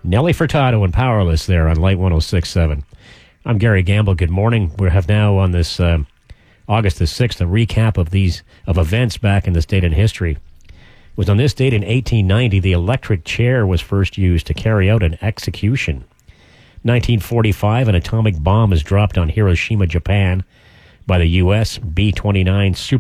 Nelly Furtado and Powerless there on Light 106.7. I'm Gary Gamble. Good morning. We have now on this August the 6th a recap of events back in this date in history. It was on this date in 1890 the electric chair was first used to carry out an execution. 1945, an atomic bomb is dropped on Hiroshima, Japan by the U.S. B-29 Super